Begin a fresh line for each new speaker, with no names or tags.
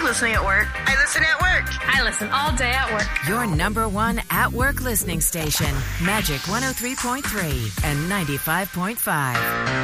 listening at work.
I listen at work.
I listen all day at work.
Your number one at-work listening station, Magic 103.3 and 95.5.